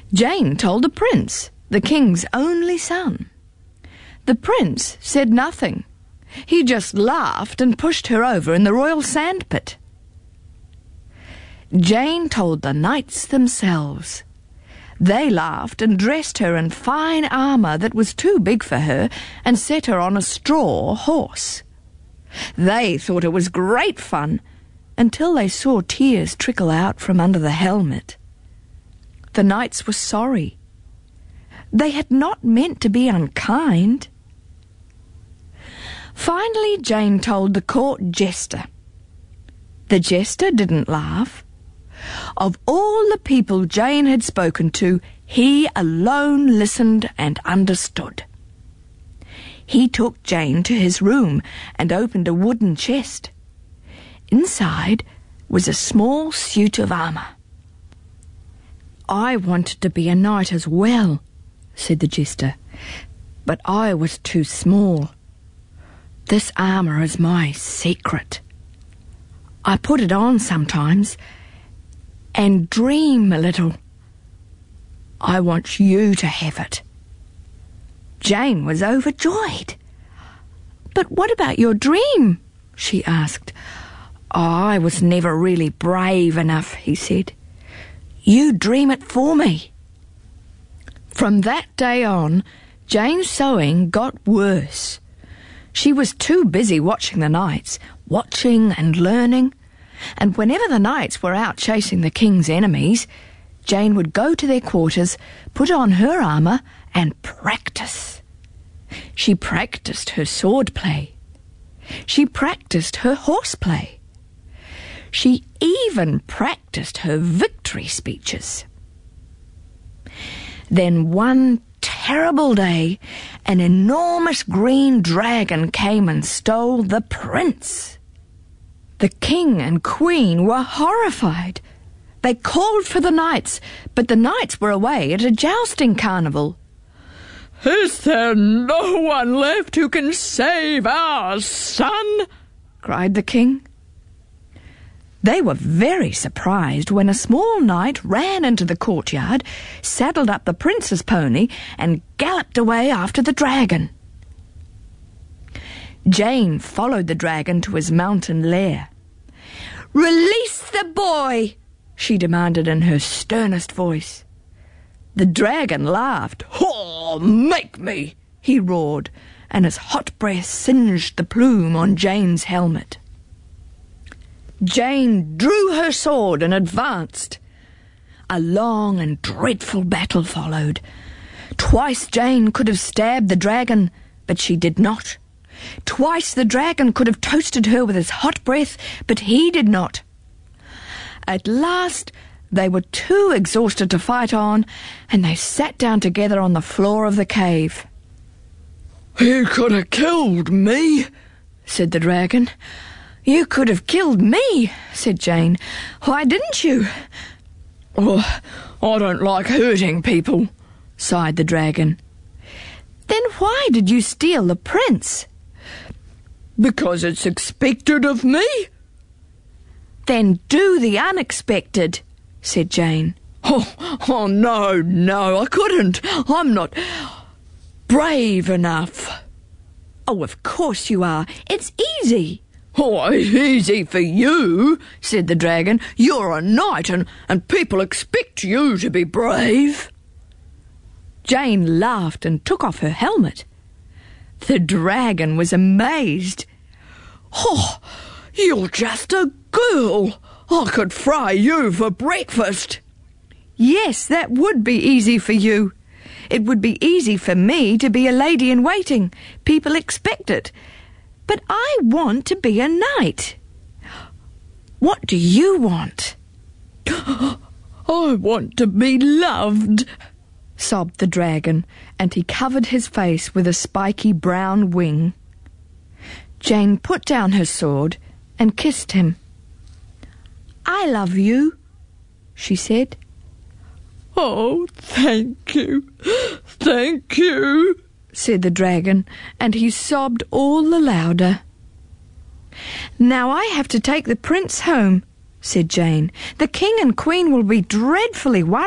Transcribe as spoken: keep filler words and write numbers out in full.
Jane told the prince, the king's only son. The prince said nothing. He just laughed and pushed her over in the royal sandpit. Jane told the knights themselves. They laughed and dressed her in fine armour that was too big for her and set her on a straw horse. They thought it was great fun until they saw tears trickle out from under the helmet. The knights were sorry. They had not meant to be unkind. Finally, Jane told the court jester. The jester didn't laugh. Of all the people Jane had spoken to, he alone listened and understood. He took Jane to his room and opened a wooden chest. Inside was a small suit of armour. "I wanted to be a knight as well," said the jester, "but I was too small. This armour is my secret. I put it on sometimes and dream a little. I want you to have it." Jane was overjoyed. "But what about your dream?" she asked. "I was never really brave enough," he said. "You dream it for me." From that day on, Jane's sewing got worse. She was too busy watching the knights, watching and learning, and whenever the knights were out chasing the king's enemies, Jane would go to their quarters, put on her armour, and practice. She practiced her sword play. She practiced her horseplay. She even practiced her victory speeches. Then one terrible day, an enormous green dragon came and stole the prince. The king and queen were horrified. They called for the knights, but the knights were away at a jousting carnival. "Is there no one left who can save our son?" cried the king. They were very surprised when a small knight ran into the courtyard, saddled up the prince's pony, and galloped away after the dragon. Jane followed the dragon to his mountain lair. "Release the boy!" she demanded in her sternest voice. The dragon laughed. "Oh, make me!" he roared, and his hot breath singed the plume on Jane's helmet. Jane drew her sword and advanced. A long and dreadful battle followed. Twice Jane could have stabbed the dragon, but she did not. Twice the dragon could have toasted her with his hot breath, but he did not. At last they were too exhausted to fight on, and they sat down together on the floor of the cave. "You could have killed me," said the dragon. "You could have killed me," said Jane. "Why didn't you?" "Oh, I don't like hurting people," sighed the dragon. "Then why did you steal the prince?" "Because it's expected of me." "Then do the unexpected," said Jane. Oh, oh no, no, I couldn't. I'm not brave enough." "Oh, of course you are. It's easy." "Oh, easy for you," said the dragon. "You're a knight, and, and people expect you to be brave." Jane laughed and took off her helmet. The dragon was amazed. "Oh, you're just a girl. I could fry you for breakfast." "Yes, that would be easy for you. It would be easy for me to be a lady-in-waiting. People expect it. But I want to be a knight. What do you want?" "I want to be loved," sobbed the dragon, and he covered his face with a spiky brown wing. Jane put down her sword and kissed him. "I love you," she said. "Oh, thank you, thank you," said the dragon, and he sobbed all the louder. "Now I have to take the prince home," said Jane. "The king and queen will be dreadfully worried."